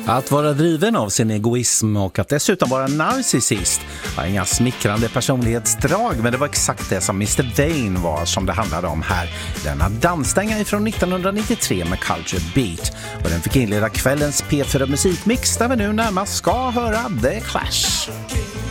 Att vara driven av sin egoism och att dessutom vara narcissist har inga smickrande personlighetsdrag, men det var exakt det som Mr. Vain var som det handlade om här. Denna dansstänga från 1993 med Culture Beat, och den fick inleda kvällens P4 musikmix där vi nu närmast ska höra The Clash.